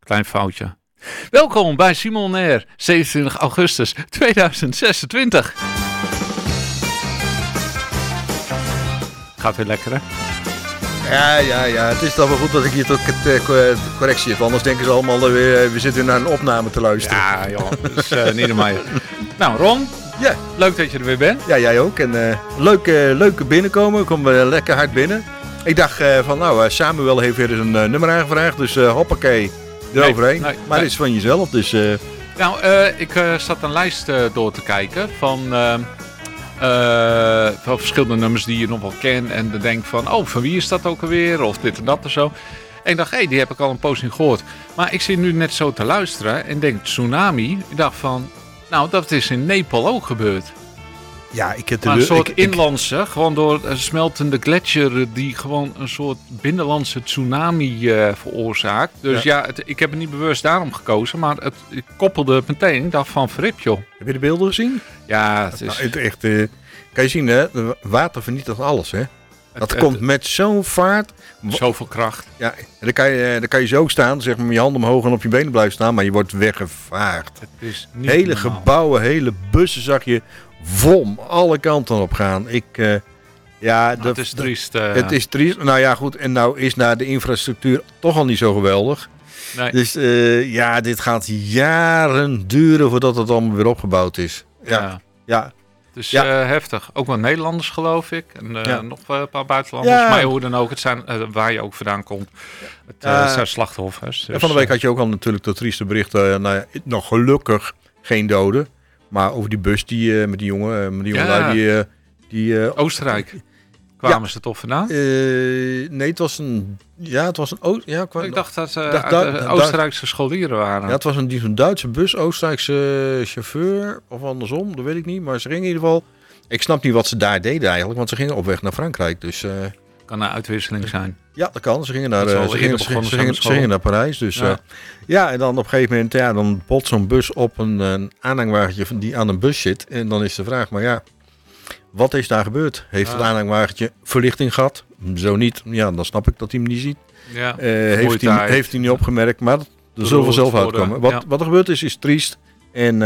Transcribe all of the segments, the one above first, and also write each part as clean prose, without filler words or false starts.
Klein foutje. Welkom bij Simon Air, 27 augustus 2026. Gaat weer lekker, hè? Ja. Het is dan wel goed dat ik hier toch de correctie heb. Anders denken ze allemaal weer, we zitten naar een opname te luisteren. Ja, joh. Dus niet normaal. Nou, Ron. Ja. Leuk dat je er weer bent. Ja, jij ook. En leuk binnenkomen. We komen lekker hard binnen. Ik dacht Samuel heeft weer eens een nummer aangevraagd. Dus hoppakee, eroverheen. Nee, maar het is van jezelf, dus... ik zat een lijst door te kijken van verschillende nummers die je nog wel kent. En dan denk van, van wie is dat ook alweer? Of dit en dat en zo. En ik dacht, die heb ik al een poos niet gehoord. Maar ik zit nu net zo te luisteren en denk, tsunami. Ik dacht van, dat is in Nepal ook gebeurd. Ja, ik heb een soort inlandse, gewoon door een smeltende gletsjer die gewoon een soort binnenlandse tsunami veroorzaakt. Dus ik heb het niet bewust daarom gekozen, maar ik koppelde het meteen. Ik dacht van, verrip joh. Heb je de beelden gezien? Ja, het is... echt, kan je zien, hè? Water vernietigt alles, hè? Dat komt met zo'n vaart. Zoveel kracht. Ja, en dan kan je zo staan, zeg maar, met je handen omhoog en op je benen blijven staan, maar je wordt weggevaagd. Het is niet hele normaal. Gebouwen, hele bussen zag je vom alle kanten op gaan. Het is triest. Het is triest. Nou ja, goed. En nou is naar de infrastructuur toch al niet zo geweldig. Nee. Dus dit gaat jaren duren voordat het allemaal weer opgebouwd is. Ja. Het is heftig. Ook wel Nederlanders, geloof ik. En nog een paar buitenlanders. Ja. Maar hoe dan ook, het zijn waar je ook vandaan komt. Het zijn slachtoffers. Dus, van de week had je ook al natuurlijk dat trieste bericht. Nog gelukkig geen doden. Maar over die bus met die jongen die Oostenrijk. Kwamen ze toch vandaan? Nee, het was een... Ik dacht dat uit Oostenrijkse scholieren waren. Ja, het was een Duitse bus, Oostenrijkse chauffeur. Of andersom, dat weet ik niet. Maar ze gingen in ieder geval... Ik snap niet wat ze daar deden eigenlijk. Want ze gingen op weg naar Frankrijk. Dus, kan een uitwisseling zijn. Ja, dat kan. Ze gingen naar Parijs. Dus, en dan op een gegeven moment... Ja, dan botst zo'n bus op een aanhangwagentje die aan een bus zit. En dan is de vraag, maar ja... Wat is daar gebeurd? Heeft het aanhangwagentje verlichting gehad? Zo niet. Ja, dan snap ik dat hij hem niet ziet. Ja, heeft hij niet opgemerkt. Maar er zullen vanzelf uitkomen. Wat er gebeurd is triest. En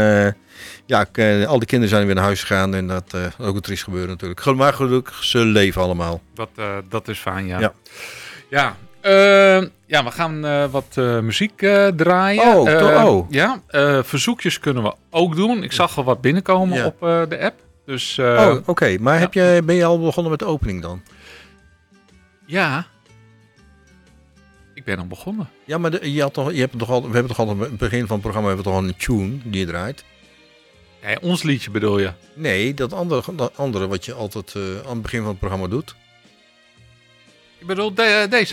al die kinderen zijn weer naar huis gegaan. En dat ook een triest gebeuren natuurlijk. Maar gelukkig, ze leven allemaal. Dat is fijn, ja. We gaan wat muziek draaien. Verzoekjes kunnen we ook doen. Ik zag al wat binnenkomen op de app. Dus, oké. Maar ben je al begonnen met de opening dan? Ja. Ik ben al begonnen. Ja, maar we hebben toch al aan het begin van het programma hebben we toch al een tune die je draait? Ja, ons liedje bedoel je? Nee, dat andere wat je altijd aan het begin van het programma doet. Ik bedoel deze.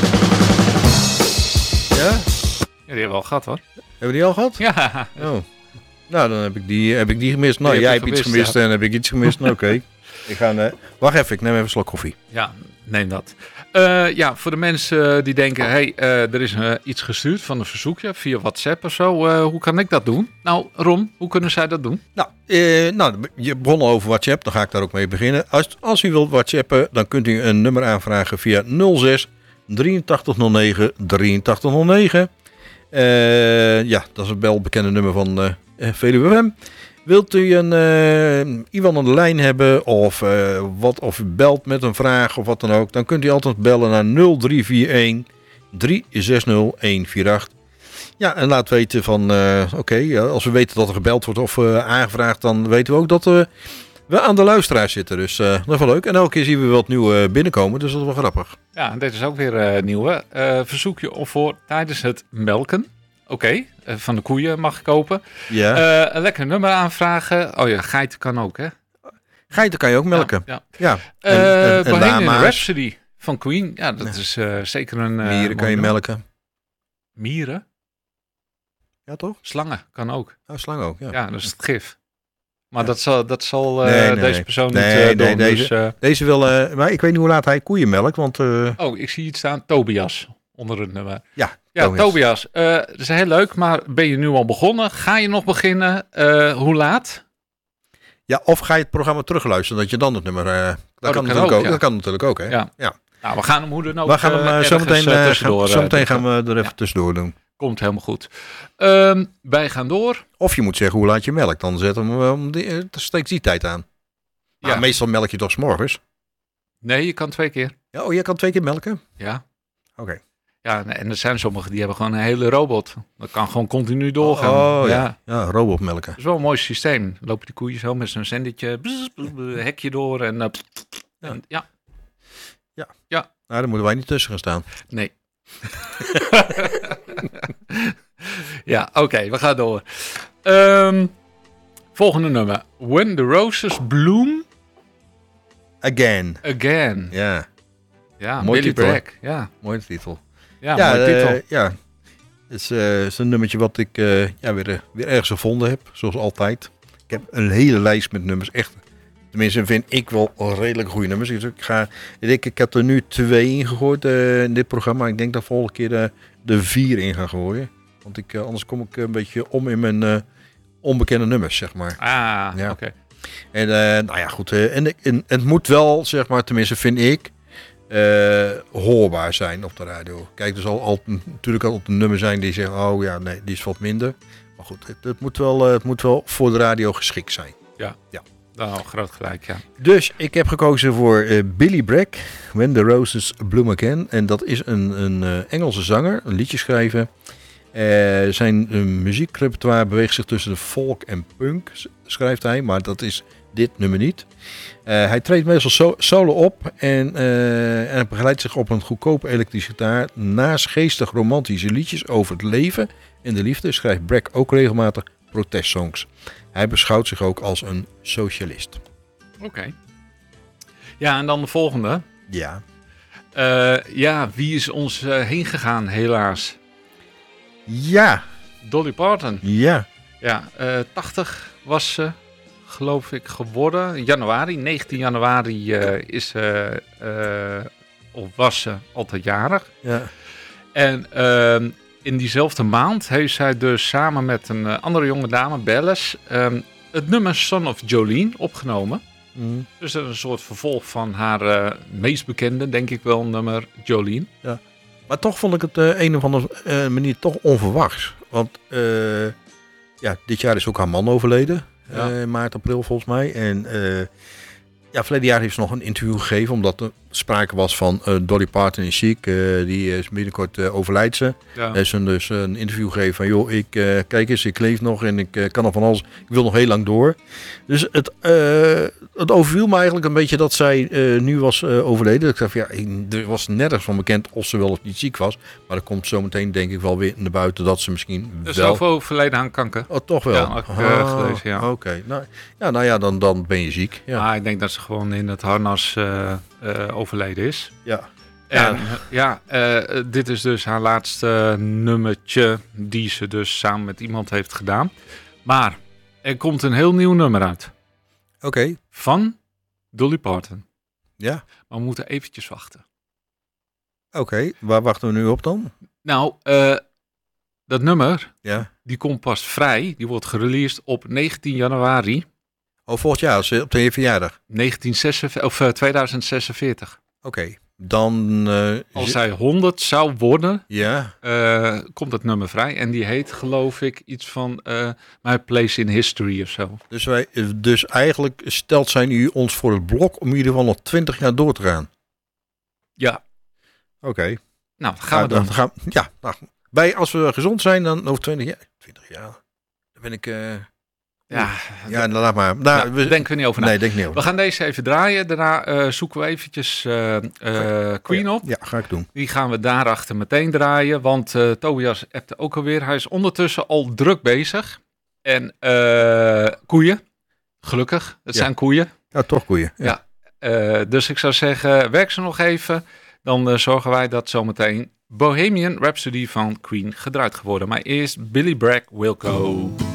Ja? Ja, die hebben we al gehad hoor. Hebben we die al gehad? Ja. Oh. Nou, dan heb ik die gemist. Nou, jij hebt iets gemist en heb ik iets gemist. Oké. Wacht even, ik neem even een slok koffie. Ja, neem dat. Voor de mensen die denken, er is iets gestuurd van een verzoekje via WhatsApp of zo. Hoe kan ik dat doen? Nou, Ron, hoe kunnen zij dat doen? Je begon over WhatsApp, dan ga ik daar ook mee beginnen. Als u wilt WhatsAppen, dan kunt u een nummer aanvragen via 06 8309 8309. Dat is het welbekende nummer van Veluwe FM. Wilt u iemand aan de lijn hebben of u belt met een vraag of wat dan ook, dan kunt u altijd bellen naar 0341 360 148. Ja, en laat weten van, als we weten dat er gebeld wordt of aangevraagd, dan weten we ook dat we aan de luisteraar zitten. Dus dat is wel leuk. En elke keer zien we wat nieuw binnenkomen, dus dat is wel grappig. Ja, dit is ook weer nieuw. Verzoekje voor tijdens het melken. Oké, van de koeien mag ik kopen. Ja. Een lekker nummer aanvragen. Oh ja, geiten kan ook, hè? Geiten kan je ook melken. Ja. Bohemian Rhapsody van Queen. Ja, dat is zeker een... Mieren kan je melken. Mieren? Ja, toch? Slangen kan ook. Oh, slangen ook, ja. Ja, dat is het gif. Maar dat zal deze persoon niet doen. Deze wil... maar ik weet niet hoe laat hij koeien melkt, want... ik zie iets staan. Tobias onder het nummer. Ja, Tobias. Dat is heel leuk, maar ben je nu al begonnen? Ga je nog beginnen? Hoe laat? Ja, of ga je het programma terugluisteren, dat je dan het nummer... Dat kan natuurlijk ook, hè? Ja. Nou, we gaan hem hoe dan ook we gaan hem zometeen tussendoor. gaan we er even tussendoor doen. Komt helemaal goed. Wij gaan door. Of je moet zeggen hoe laat je melkt. Dan zet hem steekt die tijd aan. Ja. Maar meestal melk je toch 's morgens? Nee, je kan 2 keer. Ja, jij kan 2 keer melken? Ja. Oké. Ja, en er zijn sommigen die hebben gewoon een hele robot. Dat kan gewoon continu doorgaan. Oh ja. Ja, robotmelken. Dat is wel een mooi systeem. Dan lopen die koeien zo met zo'n zendertje, hekje door en ja. Nou, daar moeten wij niet tussen gaan staan. Nee. Ja, oké, we gaan door. Volgende nummer. When the Roses Bloom Again. Again. Ja, Ja, Mooi Billy titel, Bragg. Ja, mooie titel. ja, mooi titel. Ja, het is een nummertje wat ik weer ergens gevonden heb, zoals altijd. Ik heb een hele lijst met nummers, echt. Tenminste, vind ik wel redelijk goede nummers. Dus ik heb er nu 2 in gegooid in dit programma. Ik denk dat volgende keer de 4 in gaan gooien. Want anders kom ik een beetje om in mijn onbekende nummers, zeg maar. Ah, Ja. oké. En nou ja, goed. En het moet wel, zeg maar, tenminste vind ik, hoorbaar zijn op de radio. Kijk, er zal natuurlijk al een nummer zijn die zegt, oh ja, nee, die is wat minder. Maar goed, het moet wel voor de radio geschikt zijn. Nou, groot gelijk, ja. Dus ik heb gekozen voor Billy Bragg, When the Roses Bloom Again. En dat is een Engelse zanger, een liedjeschrijver. Zijn muziekrepertoire beweegt zich tussen de folk en punk, schrijft hij. Maar dat is dit nummer niet. Hij treedt meestal solo op en hij begeleidt zich op een goedkope elektrische gitaar. Naast geestig romantische liedjes over het leven en de liefde schrijft Bragg ook regelmatig protestsongs. Hij beschouwt zich ook als een socialist. Oké. Ja, en dan de volgende. Ja. Ja, wie is ons heen gegaan, helaas? Ja. Dolly Parton. Ja. Ja, 80 was ze, geloof ik, geworden. Januari, 19 januari was ze altijd jarig. Ja. En in diezelfde maand heeft zij dus samen met een andere jonge dame, Bellis, het nummer Son of Jolene opgenomen. Mm. Dus dat is een soort vervolg van haar meest bekende, denk ik wel, nummer Jolene. Maar toch vond ik het een of andere manier toch onverwachts. Want dit jaar is ook haar man overleden. Ja. Maart, april volgens mij. En verleden jaar heeft ze nog een interview gegeven. Omdat er sprake was van Dolly Parton is ziek. Die is binnenkort overlijdt ze. Ja. En ze dus een interview gegeven van... joh, kijk eens, ik leef nog en ik kan nog van alles. Ik wil nog heel lang door. Dus het overviel me eigenlijk een beetje dat zij nu was overleden. Ik dacht van, er was nergens van bekend of ze wel of niet ziek was. Maar er komt zometeen denk ik wel weer naar buiten dat ze misschien Dus wel... zelf overleden aan kanker. Oh, toch wel? Ja, heb ik gelezen, ja. Oké. Dan ben je ziek. Ja. Maar ik denk dat ze gewoon in het harnas overleden is. Ja. En dit is dus haar laatste nummertje die ze dus samen met iemand heeft gedaan. Maar er komt een heel nieuw nummer uit. Oké. Van Dolly Parton. Ja. Maar we moeten eventjes wachten. Oké. Waar wachten we nu op dan? Nou, dat nummer, Ja. die komt pas vrij. Die wordt gereleased op 19 januari Oh, volgend jaar, op de verjaardag. 2046. Oké. Dan... Als zij 100 zou worden, ja. komt het nummer vrij. En die heet, geloof ik, iets van My Place in History of zo. Dus eigenlijk stelt zij nu ons voor het blok om in ieder geval nog 20 jaar door te gaan. Ja. Oké. Nou, gaan we dan. Als we gezond zijn, dan over 20 jaar. 20 jaar. Dan ben ik... Ja, laat maar. Daar denken we niet over na. Nee, denk niet over. We gaan deze even draaien. Daarna zoeken we eventjes Queen op. Ja, ga ik doen. Die gaan we daarachter meteen draaien. Want Tobias appte ook alweer. Hij is ondertussen al druk bezig. En koeien. Gelukkig. Het zijn koeien. Ja, toch koeien. Ja. Dus ik zou zeggen, werk ze nog even. Dan zorgen wij dat zometeen Bohemian Rhapsody van Queen gedraaid geworden. Maar eerst Billy Bragg Will Go.